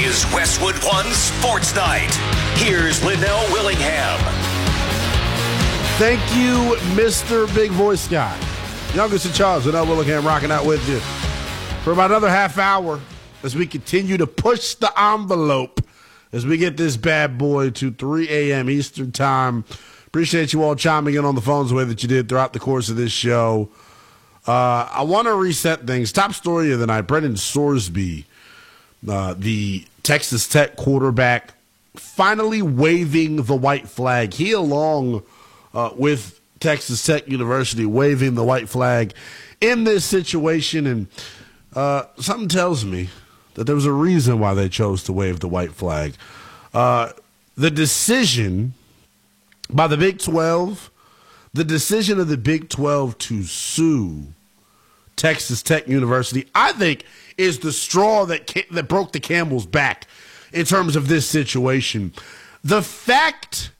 is Westwood One Sports Night. Here's Linnell Willingham. Thank you, Mr. Big Voice Guy. Youngest in charge, Linnell Willingham, rocking out with you for about another half hour as we continue to push the envelope as we get this bad boy to 3 a.m. Eastern Time. Appreciate you all chiming in on the phones the way that you did throughout the course of this show. I want to reset things. Top story of the night, Brendan Sorsby, the Texas Tech quarterback, finally waving the white flag. He, along with Texas Tech University, waving the white flag in this situation. And something tells me that there was a reason why they chose to wave the white flag. The decision by the Big 12, the decision of the Big 12 to sue Texas Tech University, I think, is the straw that broke the camel's back in terms of this situation. The fact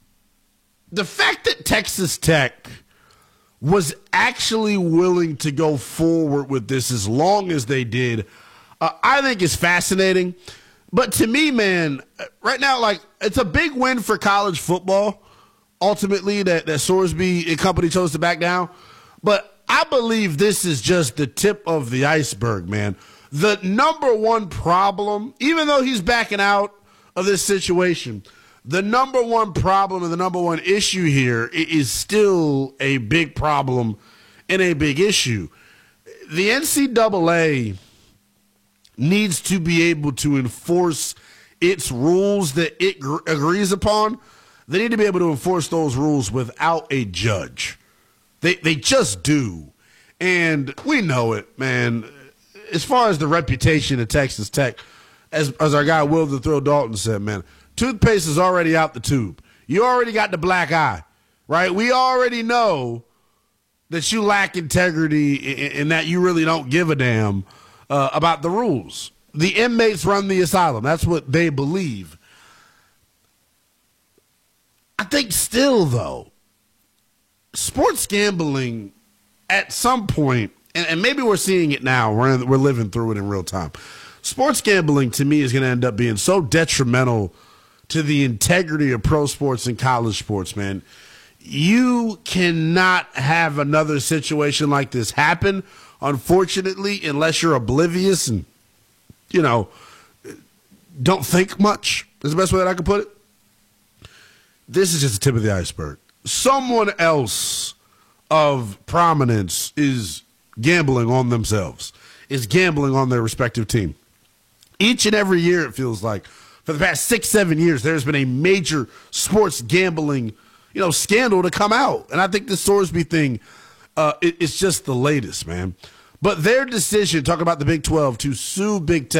that Texas Tech was actually willing to go forward with this as long as they did, I think is fascinating. But to me, man, right now, like, it's a big win for college football, ultimately, that Sorsby and company chose to back down. But I believe this is just the tip of the iceberg, man. The number one problem, even though he's backing out of this situation, the number one problem and the number one issue here is still a big problem and a big issue. The NCAA needs to be able to enforce its rules that it agrees upon. They need to be able to enforce those rules without a judge. They just do. And we know it, man. As far as the reputation of Texas Tech, as our guy Will the Thrill Dalton said, man, toothpaste is already out the tube. You already got the black eye, right? We already know that you lack integrity and that you really don't give a damn about the rules. The inmates run the asylum. That's what they believe. I think still, though, sports gambling at some point, and maybe we're seeing it now, we're living through it in real time. Sports gambling, to me, is going to end up being so detrimental to the integrity of pro sports and college sports, man. You cannot have another situation like this happen, unfortunately, unless you're oblivious and, don't think much, is the best way that I can put it. This is just the tip of the iceberg. Someone else of prominence is gambling on themselves, is gambling on their respective team. Each and every year, it feels like, for the past 6-7 years, there's been a major sports gambling, scandal to come out. And I think the Sorsby thing is just the latest, man. But their decision, talking about the Big 12, to sue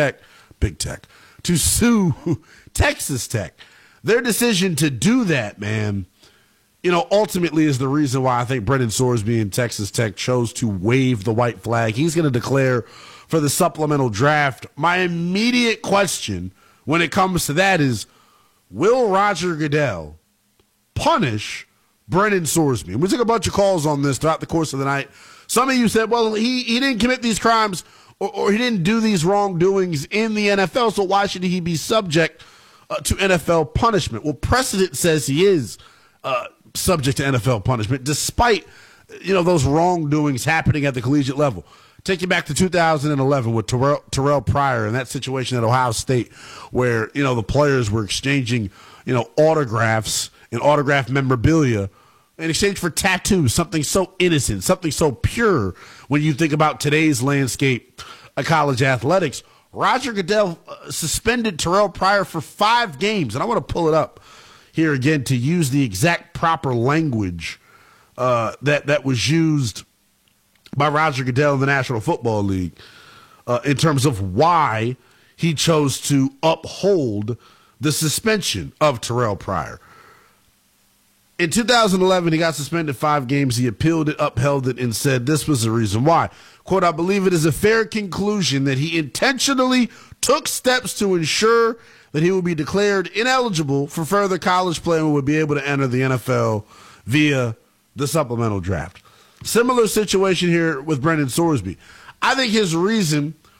to sue Texas Tech, their decision to do that, man, ultimately is the reason why I think Brendan Sorsby and Texas Tech chose to wave the white flag. He's going to declare for the supplemental draft. My immediate question when it comes to that is, will Roger Goodell punish Brendan Sorsby? And we took a bunch of calls on this throughout the course of the night. Some of you said, well, he didn't commit these crimes or he didn't do these wrongdoings in the NFL, so why should he be subject to NFL punishment? Well, precedent says he is subject to NFL punishment, despite those wrongdoings happening at the collegiate level. Take you back to 2011 with Terrell Pryor and that situation at Ohio State, where the players were exchanging autographs and autograph memorabilia in exchange for tattoos. Something so innocent, something so pure. When you think about today's landscape of college athletics, Roger Goodell suspended Terrell Pryor for 5 games, and I want to pull it up here again to use the exact proper language that was used by Roger Goodell in the National Football League in terms of why he chose to uphold the suspension of Terrell Pryor. In 2011, he got suspended 5 games. He appealed it, upheld it, and said this was the reason why. Quote, I believe it is a fair conclusion that he intentionally took steps to ensure that he would be declared ineligible for further college play and would be able to enter the NFL via the supplemental draft. Similar situation here with Brendan Sorsby. I think his reason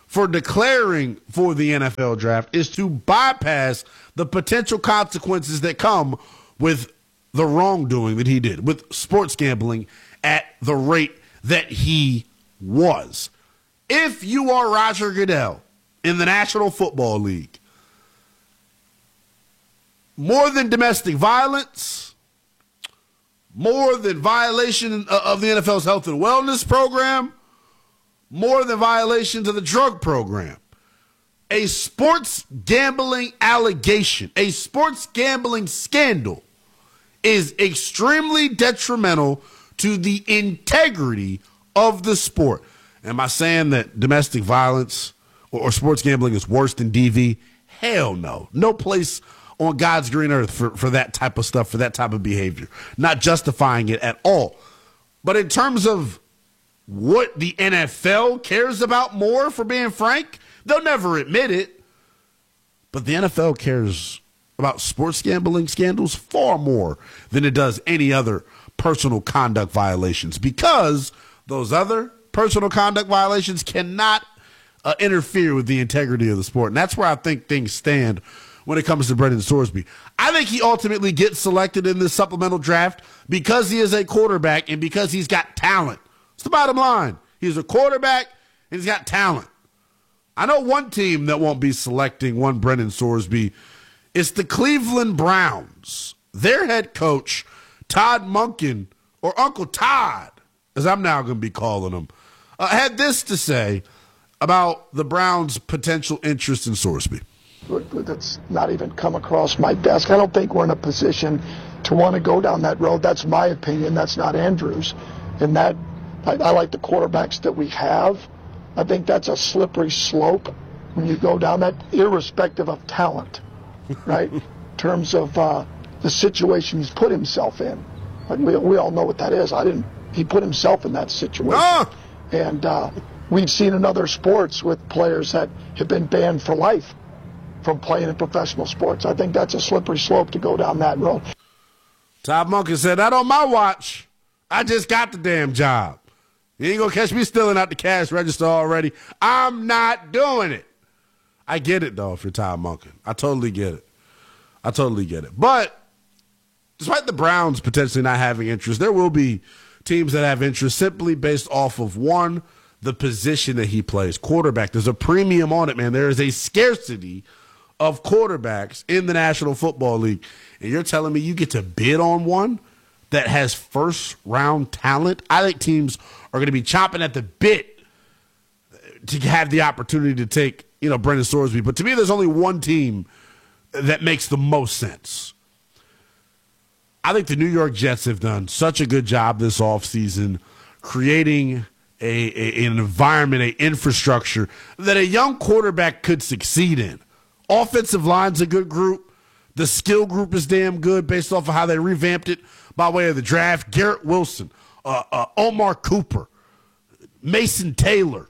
for declaring for the NFL draft is to bypass the potential consequences that come with the wrongdoing that he did, with sports gambling at the rate that he was. If you are Roger Goodell in the National Football League, more than domestic violence, more than violation of the NFL's health and wellness program, more than violations of the drug program, a sports gambling allegation, a sports gambling scandal is extremely detrimental to the integrity of the sport. Am I saying that domestic violence or sports gambling is worse than DV? Hell no. No place on God's green earth for that type of stuff, for that type of behavior. Not justifying it at all. But in terms of what the NFL cares about more, for being frank, they'll never admit it. But the NFL cares about sports gambling scandals far more than it does any other personal conduct violations, because those other personal conduct violations cannot interfere with the integrity of the sport. And that's where I think things stand when it comes to Brendan Sorsby. I think he ultimately gets selected in this supplemental draft because he is a quarterback and because he's got talent. It's the bottom line. He's a quarterback and he's got talent. I know one team that won't be selecting one Brendan Sorsby. It's the Cleveland Browns. Their head coach, Todd Monken, or Uncle Todd, as I'm now going to be calling him, had this to say about the Browns' potential interest in Sorsby. That's not even come across my desk. I don't think we're in a position to want to go down that road. That's my opinion. That's not Andrew's. And that I like the quarterbacks that we have. I think that's a slippery slope when you go down that, irrespective of talent, right? In terms of the situation he's put himself in. Like we all know what that is. He put himself in that situation. And we've seen in other sports with players that have been banned for life from playing in professional sports. I think that's a slippery slope to go down that road. Todd Monken said, "That on my watch. I just got the damn job. You ain't going to catch me stealing out the cash register already. I'm not doing it." I get it, though, if you're Todd Monken. I totally get it. But despite the Browns potentially not having interest, there will be teams that have interest simply based off of, one, the position that he plays, quarterback. There's a premium on it, man. There is a scarcity of quarterbacks in the National Football League. And you're telling me you get to bid on one that has first-round talent? I think teams are going to be chomping at the bit to have the opportunity to take, Brendan Sorsby. But to me, there's only one team that makes the most sense. I think the New York Jets have done such a good job this offseason creating an environment, an infrastructure that a young quarterback could succeed in. Offensive line's a good group. The skill group is damn good based off of how they revamped it by way of the draft. Garrett Wilson, Omar Cooper, Mason Taylor,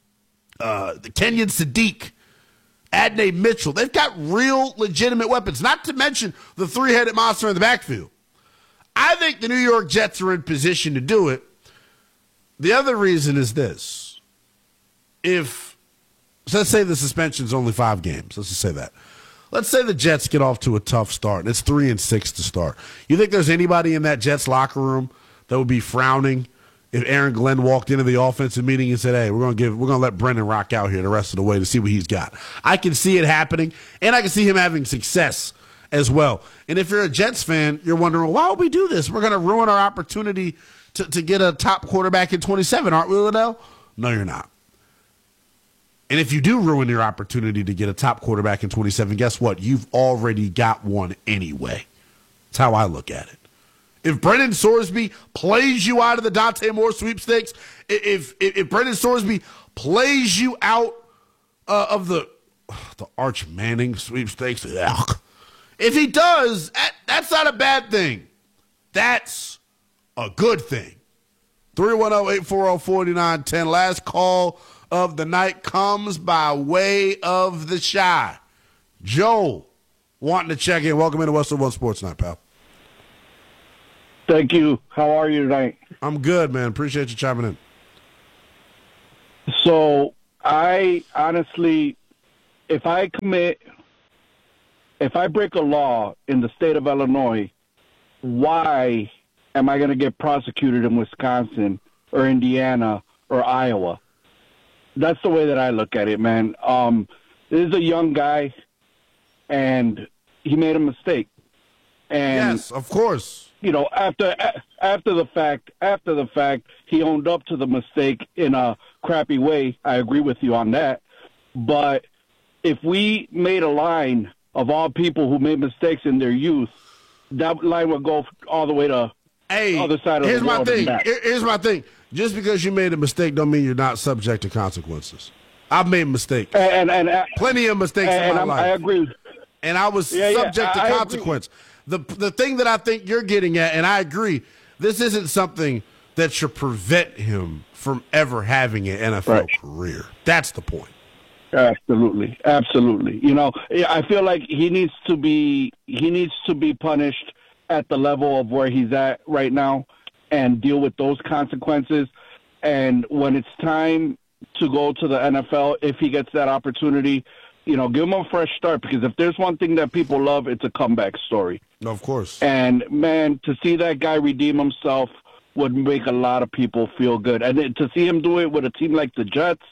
Kenyon Sadiq, Adney Mitchell. They've got real legitimate weapons, not to mention the three-headed monster in the backfield. I think the New York Jets are in position to do it. The other reason is this. Let's say the suspension is only 5 games. Let's just say that. Let's say the Jets get off to a tough start, and it's 3-6 to start. You think there's anybody in that Jets locker room that would be frowning if Aaron Glenn walked into the offensive meeting and said, "Hey, we're gonna let Brendan rock out here the rest of the way to see what he's got"? I can see it happening, and I can see him having success as well. And if you're a Jets fan, you're wondering, why would we do this? We're going to ruin our opportunity to get a top quarterback in 27, aren't we, Liddell? No, you're not. And if you do ruin your opportunity to get a top quarterback in 27, guess what? You've already got one anyway. That's how I look at it. If Brendan Sorsby plays you out of the Dante Moore sweepstakes, if Brendan Sorsby plays you out of the Arch Manning sweepstakes, if he does, that's not a bad thing. That's a good thing. 310-840-4910. Last call of the night comes by way of the Shy. Joel wanting to check in. Welcome into Western One Sports Night, pal. Thank you. How are you tonight? I'm good, man. Appreciate you chiming in. So I honestly, if I break a law in the state of Illinois, why am I going to get prosecuted in Wisconsin or Indiana or Iowa? That's the way that I look at it, man. This is a young guy, and he made a mistake. And, yes, of course. You know, after the fact, he owned up to the mistake in a crappy way. I agree with you on that. But if we made a line of all people who made mistakes in their youth, that line would go all the way to the other side of the world. Here's my thing. Just because you made a mistake don't mean you're not subject to consequences. I've made mistakes. And plenty of mistakes in my life. I agree. And I was subject to consequence. The thing that I think you're getting at, and I agree, this isn't something that should prevent him from ever having an NFL career. That's the point. Absolutely. You know, I feel like he needs to be punished at the level of where he's at right now and deal with those consequences. And when it's time to go to the NFL, if he gets that opportunity, you know, give him a fresh start, because if there's one thing that people love, it's a comeback story. Of course. And, man, to see that guy redeem himself would make a lot of people feel good. And to see him do it with a team like the Jets,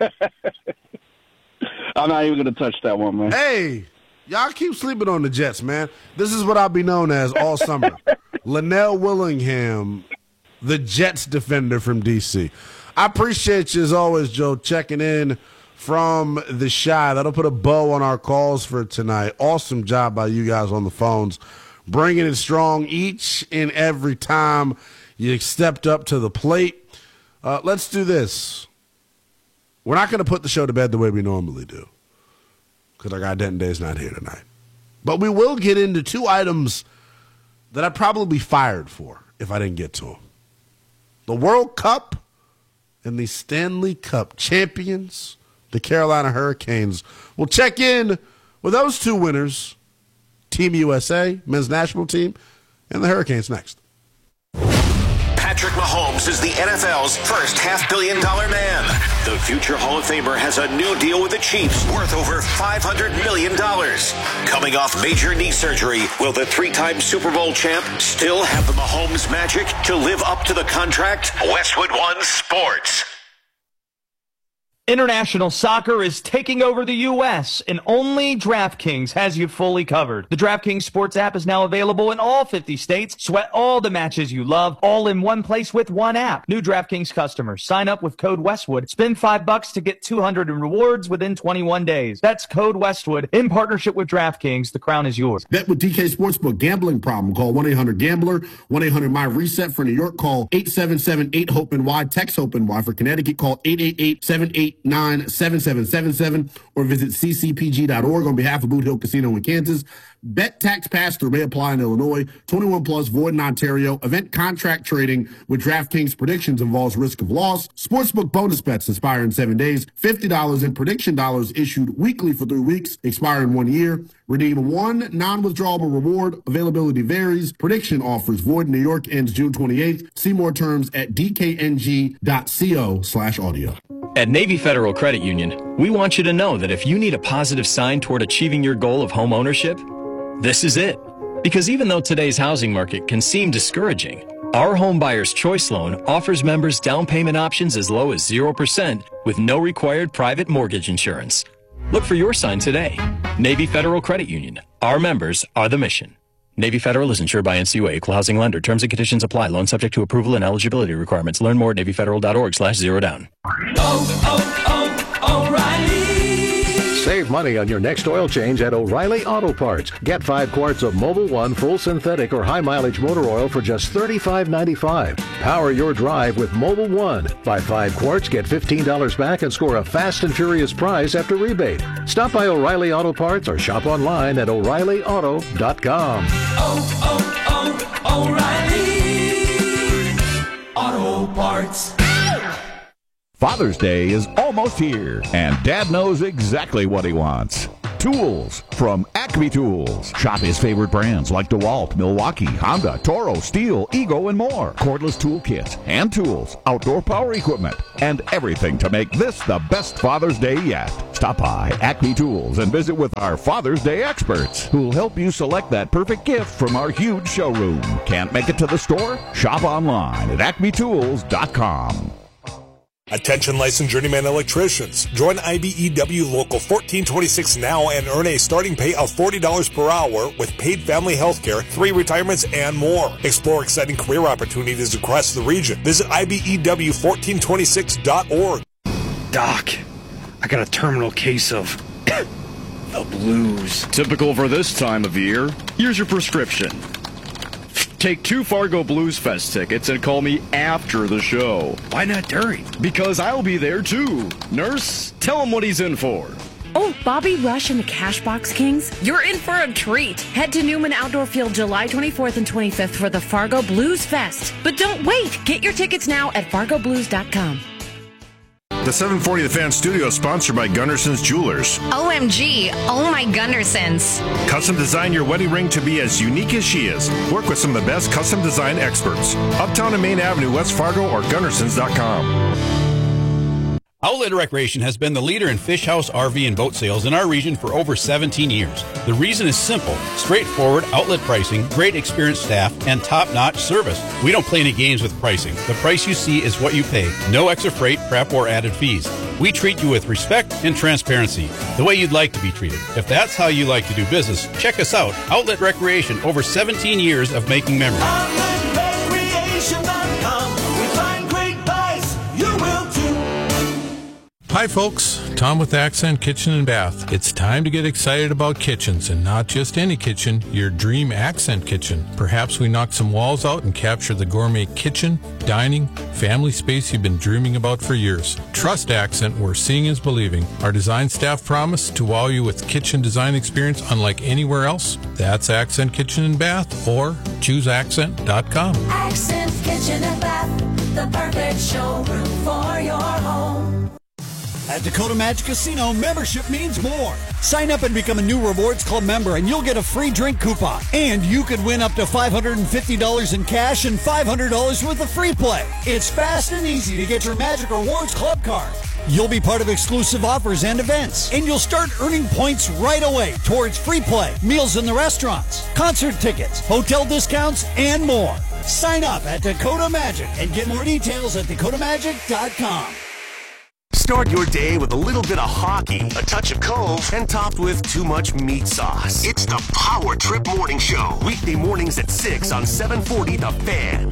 I'm not even going to touch that one, man. Hey, y'all keep sleeping on the Jets, man. This is what I'll be known as all summer. Linnell Willingham, the Jets defender from D.C. I appreciate you, as always, Joe, checking in from the Chi. That'll put a bow on our calls for tonight. Awesome job by you guys on the phones, bringing it strong each and every time you stepped up to the plate. Let's do this. We're not going to put the show to bed the way we normally do, because our guy Denton Day's not here tonight. But we will get into two items that I'd probably be fired for if I didn't get to them. The World Cup and the Stanley Cup champions, the Carolina Hurricanes. We'll check in with those two winners, Team USA, men's national team, and the Hurricanes next. Patrick Mahomes is the NFL's first $500 million man. The future Hall of Famer has a new deal with the Chiefs worth over $500 million. Coming off major knee surgery, will the three-time Super Bowl champ still have the Mahomes magic to live up to the contract? Westwood One Sports. International soccer is taking over the U.S., and only DraftKings has you fully covered. The DraftKings Sports app is now available in all 50 states. Sweat all the matches you love, all in one place with one app. New DraftKings customers, sign up with code Westwood. Spend $5 to get $200 in rewards within 21 days. That's code Westwood in partnership with DraftKings. The crown is yours. Bet with DK Sportsbook. Gambling problem? Call 1-800-GAMBLER. 1-800-MY-RESET. For New York, call 877-8-HOPE-NY. Text HOPE-NY. For Connecticut, call 888-78-9-7777 or visit ccpg.org. On behalf of Boot Hill Casino in Kansas, bet tax pass-through may apply in Illinois. 21 plus, void in Ontario. Event contract trading with DraftKings predictions involves risk of loss. Sportsbook bonus bets expire in 7 days. $50 in prediction dollars issued weekly for 3 weeks, expire in 1 year. Redeem one non-withdrawable reward. Availability varies. Prediction offers void in New York, ends June 28th. See more terms at dkng.co/audio. At Navy Federal Credit Union, we want you to know that if you need a positive sign toward achieving your goal of home ownership, this is it. Because even though today's housing market can seem discouraging, our Home Buyer's Choice Loan offers members down payment options as low as 0% with no required private mortgage insurance. Look for your sign today. Navy Federal Credit Union. Our members are the mission. Navy Federal is insured by NCUA, equal housing lender. Terms and conditions apply. Loan subject to approval and eligibility requirements. Learn more at NavyFederal.org/zerodown. O'Reilly. Save money on your next oil change at O'Reilly Auto Parts. Get 5 quarts of Mobil 1 full synthetic or high mileage motor oil for just $35.95. Power your drive with Mobil 1. Buy 5 quarts, get $15 back, and score a fast and furious prize after rebate. Stop by O'Reilly Auto Parts or shop online at O'ReillyAuto.com. O'Reilly Auto Parts. Father's Day is almost here, and Dad knows exactly what he wants. Tools from Acme Tools. Shop his favorite brands like DeWalt, Milwaukee, Honda, Toro, Steel, Ego, and more. Cordless tool kits, hand tools, outdoor power equipment, and everything to make this the best Father's Day yet. Stop by Acme Tools and visit with our Father's Day experts who'll help you select that perfect gift from our huge showroom. Can't make it to the store? Shop online at acmetools.com. Attention licensed journeyman electricians. Join IBEW Local 1426 now and earn a starting pay of $40 per hour with paid family health care, 3 retirements, and more. Explore exciting career opportunities across the region. Visit IBEW1426.org. Doc, I got a terminal case of the blues. Typical for this time of year. Here's your prescription. Take 2 Fargo Blues Fest tickets and call me after the show. Why not during? Because I'll be there too. Nurse, tell him what he's in for. Oh, Bobby Rush and the Cashbox Kings, you're in for a treat. Head to Newman Outdoor Field July 24th and 25th for the Fargo Blues Fest. But don't wait. Get your tickets now at fargoblues.com. The 740 The Fan Studio is sponsored by Gunderson's Jewelers. OMG, oh my Gundersons. Custom design your wedding ring to be as unique as she is. Work with some of the best custom design experts. Uptown and Main Avenue, West Fargo, or Gundersons.com. Outlet Recreation has been the leader in fish house, RV, and boat sales in our region for over 17 years. The reason is simple. Straightforward outlet pricing, great experienced staff, and top-notch service. We don't play any games with pricing. The price you see is what you pay. No extra freight, prep, or added fees. We treat you with respect and transparency, the way you'd like to be treated. If that's how you like to do business, check us out. Outlet Recreation, over 17 years of making memories. OutletRecreation.com. We find great buys. You will too. Hi folks, Tom with Accent Kitchen and Bath. It's time to get excited about kitchens, and not just any kitchen, your dream Accent kitchen. Perhaps we knock some walls out and capture the gourmet kitchen, dining, family space you've been dreaming about for years. Trust Accent, where seeing is believing. Our design staff promise to wow you with kitchen design experience unlike anywhere else. That's Accent Kitchen and Bath, or chooseaccent.com. Accent Kitchen and Bath, the perfect showroom for your home. At Dakota Magic Casino, membership means more. Sign up and become a new Rewards Club member, and you'll get a free drink coupon. And you could win up to $550 in cash and $500 worth of free play. It's fast and easy to get your Magic Rewards Club card. You'll be part of exclusive offers and events, and you'll start earning points right away towards free play, meals in the restaurants, concert tickets, hotel discounts, and more. Sign up at Dakota Magic and get more details at dakotamagic.com. Start your day with a little bit of hockey, a touch of Cove, and topped with too much meat sauce. It's the Power Trip Morning Show. Weekday mornings at 6 on 740 The Fan.